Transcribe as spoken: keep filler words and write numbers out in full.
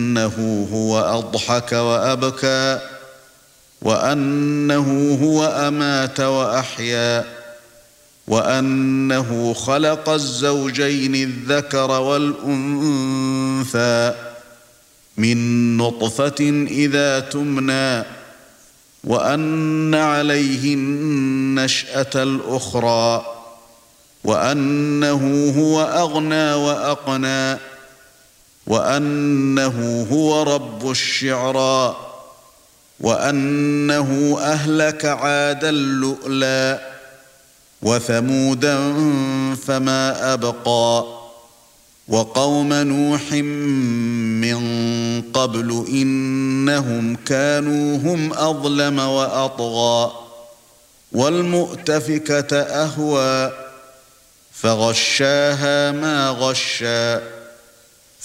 وأنه هو أضحك وأبكى وأنه هو أمات وأحيا وأنه خلق الزوجين الذكر والأنثى من نطفة إذا تمنى وأن عليه النشأة الأخرى وأنه هو أغنى وأقنى وأنه هو رب الشعرى وأنه أهلك عادا اللؤلؤا وثمودا فما أبقى وقوم نوح من قبل إنهم كانوا هم أظلم وأطغى والمؤتفكة أهوى فغشاها ما غشى